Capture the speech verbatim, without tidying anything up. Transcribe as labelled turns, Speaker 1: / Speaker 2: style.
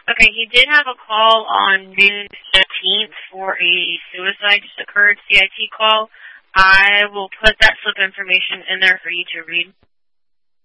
Speaker 1: Okay, he did have a call on June fifteenth for a suicide just occurred C I T call. I will put that slip information in there for you to read.